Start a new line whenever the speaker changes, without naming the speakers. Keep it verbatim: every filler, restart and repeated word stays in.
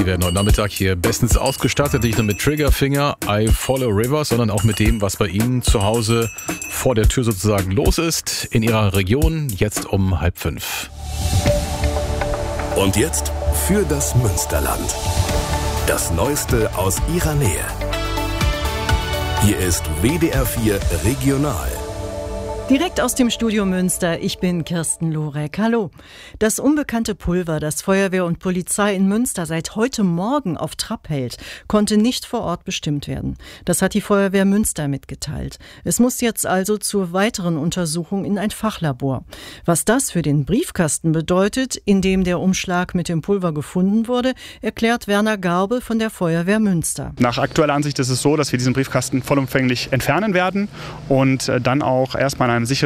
werden heute Nachmittag hier bestens ausgestattet. Nicht nur mit Triggerfinger, I Follow River, sondern auch mit dem, was bei Ihnen zu Hause vor der Tür sozusagen los ist. In Ihrer Region jetzt um halb fünf.
Und jetzt für das Münsterland. Das Neueste aus Ihrer Nähe. Hier ist W D R vier Regional.
Direkt aus dem Studio Münster, ich bin Kirsten Lorek. Hallo. Das unbekannte Pulver, das Feuerwehr und Polizei in Münster seit heute Morgen auf Trab hält, konnte nicht vor Ort bestimmt werden. Das hat die Feuerwehr Münster mitgeteilt. Es muss jetzt also zur weiteren Untersuchung in ein Fachlabor. Was das für den Briefkasten bedeutet, in dem der Umschlag mit dem Pulver gefunden wurde, erklärt Werner Garbe von der Feuerwehr Münster.
Nach aktueller Ansicht ist es so, dass wir diesen Briefkasten vollumfänglich entfernen werden und dann auch erstmal an einem sicheren